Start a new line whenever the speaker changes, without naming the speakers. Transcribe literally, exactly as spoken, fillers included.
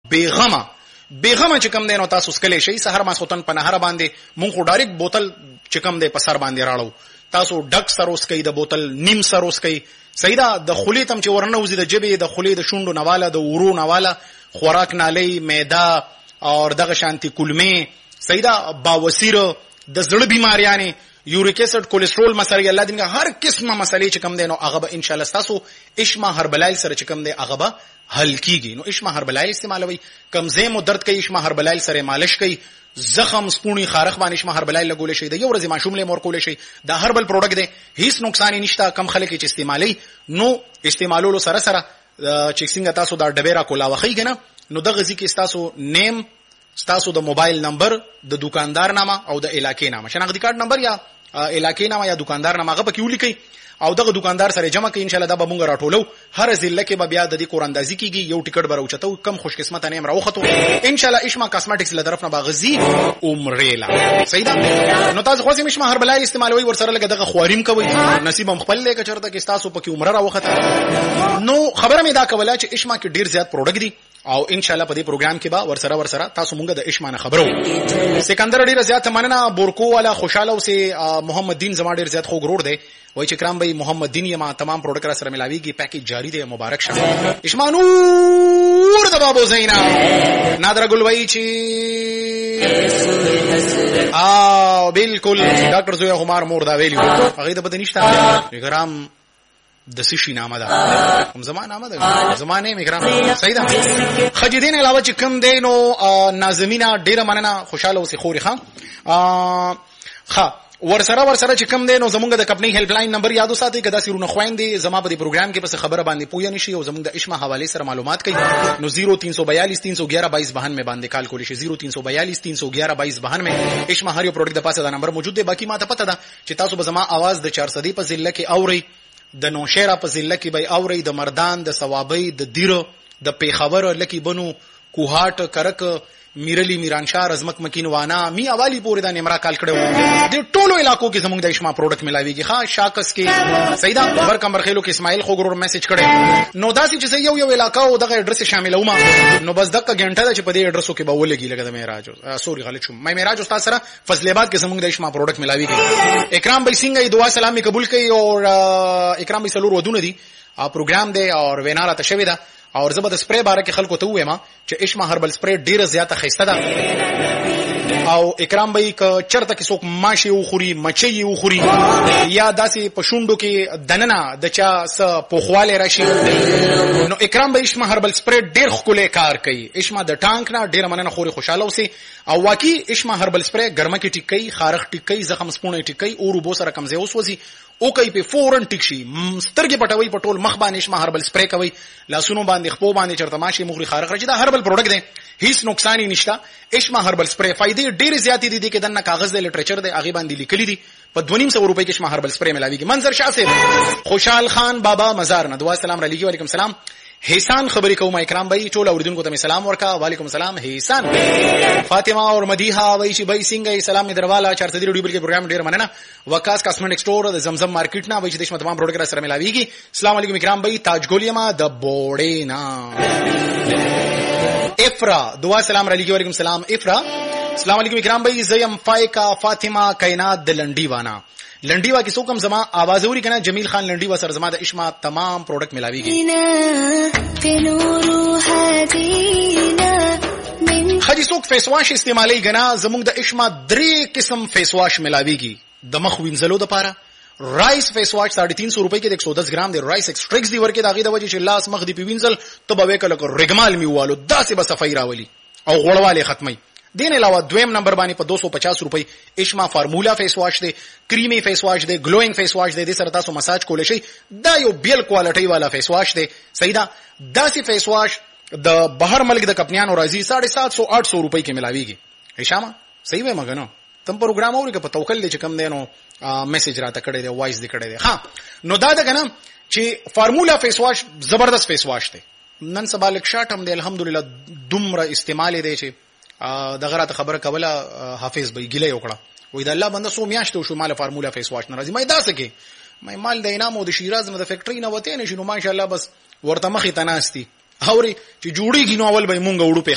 بیغمه بیغمه چې کم دی نو تاسو سکلی شئ. سحر ماسخوتن په نهر باندې مونږ خو ډایرکټ بوتل چې کم دی په سر باندې راړو، تاسو ډک سر وسکئ، د بوتل نیم سر وسکئ. صحیح ده. د خولې تم چې ورنوځي د جبې د خولې د شونډو نواله د ورو نواله خوراک نالی معده او دغه شانتی کلمې، صحیح ده، باوسیر، د زړه بیماریانې، یوریک اسید، کولیسټرول مسلې، الله دې هر قسمه مسلې چې کم دی نو هغه به ان شاء الله تاسو اشما هربلایل سره چې کم دی هغه به حل کیږي. نو اشما هربلایل استعمالوي. کمزې مو درد کوي اشما هربلایل سره مالش کوي. زخم سپونی خارخ باندې اشما هربلایل لګول شي. د یو ورځې ماشوم له مور کول شي. دا هربل پروډکټ دی، هیڅ نقصان نشته. کم خلک چې استعمالي نو استعمالولو سره سره چې څنګه تاسو دا ډبیرا کولا وخی کنه نو د غزي کې تاسو نیم، تاسو د موبایل نمبر، د دکاندار نامه او د علاقې نامه، شناختی کارت نمبر یا علاقې نامه یا دکاندار نامه هغه پکې ولیکئ او دغه دکاندار سره جمع کړئ. ان شاء الله دا به مونږ راټولو. هر ضلع کې به بیا د دې قراندازي کیږي. یو ټیکټ به راوچتو. کم خوش قسمت نه راوخته ان شاء الله اشما کاسمیټکس له طرف نه باغزي عمرېلا. صحیح ده. نو تاسو خو سم اشما هربلایل استعمالوي ورسره لګه دغه خواریم کوي. نصیب هم خپل لګه چرته کې تاسو پکې عمره راوخته. نو خبره مې دا کوله چې اشما کې ډیر زیات پروډکټ دي او ان شاء الله په دې پروګرام کې به ورسره ورسره تاسو مونږ د اشما نه خبرو. سکندر ډیر زیات مننه. بورکو والا خوشاله اوسه. محمد دین زما ډیر زیات خو غرور دی. وای چې کرام بھائی محمد دین یما تمام پروډکټ را سره ملاویږي. پیکیج جاری دی. مبارک شه. اشما نور د بابو زینا نادر ګل وای چې ا بالکل ډاکټر زویا عمر مور دا ویلیو هغه د بدن نشته. کرام د سشي نامه ده، کوم زمان نامه ده، زمانه میګرام. صحیح ده. خجدین علاوه چې کم دینو نازمینا ډیره مننه. خوشاله اوسې خوري خان ښه ورسره ورسره چې کم دینو زمونږ د کمپنی هیلپ لاین نمبر یادو ساتي. کدا سیرونه خويندې زما په دې پروګرام کې پس خبره باندې پوهه نشي او زمونږ د اشما حواله سره معلومات کوي نو صفر تین سو بیالیس تین سو گیارہ بائیس بہن میں باندې کال کولی شي. صفر تین سو بیالیس تین سو گیارہ بائیس بہن میں اشما هر یو پروډکټ د پاسه دا نمبر موجود دی. باقی ما ته پته ده چې تاسو به زما आवाज د چار صدی په ضلع کې اوري، د نوشهره په ضلع کې به اوري، د مردان، د ثوابي، د دیرو، د پیښور، لکی بنو، کوهاټ، کرک، میرلی، میرانشاه، رزمک، مکینوانا، می اوالی پورې دا نمرا کال کړو. د ټولو علاقو کې زموږ د اشما پروډکټ ملاويږي. ښا شاکس کې سیدا برکمبر خېلو کې اسماعیل خو ګرور میسج کړي. نو داسې چې یو یو علاقہ او دغه اډرس شامل ومه نو بس دغه غنټه ده چې په دې اډرسو کې به ولګي لګه د معراج. سوري غلط شوم. مې معراج استاد سره فضل آباد کې زموږ د اشما پروډکټ ملاويږي. اکرام بھائی څنګه دعا سلامي قبول کړي او اکرام بھائی سلور ودونه دي پروګرام دی او ویناله تشوي ده او زبر د سپری باره کې خلکو ته وایم چې اشما هربل سپری ډیره زیاته خسته ده او اکرام بھائی ک چرته کې څوک ماشي او خوري مچي او خوري یا داسې پښوندو کې دننه د چا س پوخواله راشي نو اکرام بھائی اشما هربل سپری ډیر خلک کار کوي. اشما د ټانک نه ډیر مننه خوري خوشاله اوسي او واقعي اشما هربل سپری ګرمه کې ټیکي، خارخ ټیکي، زخم سپونه ټیکي او روبو سره کمزې اوسوځي او کوي په فورن ټیک شي. سترګې پټوي پټول مخ باندې اشما هربل سپری کوي، لاسونو باندې خپو باندې چرته ماشي مخري خارخ راځي. دا هربل پروډکټ دی، هیڅ نقصان نشته. اشما هربل سپری فائدې ډېر زیات دي. دي کې دنه کاغذ د لټریچر دی هغه باندې لیکلي دي په دوه نیم سو روپۍ کې اشما هربل سپری ملاويږي. منظر شاه صاحب خوشحال خان بابا مزار نه دعا سلام علیکم. وعلیکم السلام. حسان خبرې کوم اکرام بھائی ټول اوریدونکو ته سلام ورکا. وعلیکم السلام حسان. فاطمه اور مدیحه وای شي بھائی څنګه سلام درواله چار صدی ریډیو بل کې پروګرام ډیر مننه. وکاس کاسمیټک سٹور د زمزم مارکیټ نه وای چې د شمه تمام پروډکټ سره ملاويږي. السلام علیکم اکرام بھائی. تاج ګولیما د بوډې نا افرا دعا سلام علیکم. وعلیکم السلام افرا. السلام علیکم اکرام بھائی. زیم فایکا فاطمه کائنات د لنډی وانا لنډیوا کې څوک هم زما आवाज اوري کنه جمیل خان لنډیوا سره زما د اشما تمام پروډکټ ملاويږي. خدي څوک فیس واش استعمالي غنا زموږ د اشما درې قسم فیس واش ملاويږي. د مخ وینځلو لپاره رائس فیس واش ساڑھے تین سو روپے کې د ایک سو دس ګرام د رائس ایکسټریکس دی ورکه داغه د وجه چې لاس مخ دی پیوینځل ته به وکړه رګمال میوالو داسې به صفای راولي او غړواله ختمي. دین علاوه دویم نمبر باندې په دو سو پچاس روپۍ اشما فارمولا فیس واش دی، کریمی فیس واش دی، گلوینګ فیس واش دی. د سره تاسو مساج کولای شئ. دا یو بیل کوالټي والا فیس واش دی. صحیح ده. داسې فیس واش د بهر ملک د کپنیانو راځي ساڑھے سات سو آٹھ سو روپۍ کې ملاويږي. هشام صحیح وای مګنو تم پروګرام اوري که په توکل چې کم دینو میسج راته کړی دی وایس دی کړی دی. ها نو دا ده کنه چې فارمولا فیس واش زبردست فیس واش دی. نن سبا لک شاټ هم دی الحمدلله دومره استعمال دی چې دغه راته خبره کوله حافظ بھائی ګیله وکړه وای دا الله بنده سو میاشتو شو مال فارمولا فیس واش ناراضي مې دا سکے مې مال د انعام او د شیراز نه د فیکټری نه وته نه شنو ماشاءالله بس ورته مخې تناستي اوري چې جوړیږي نو اول به مونږ وړو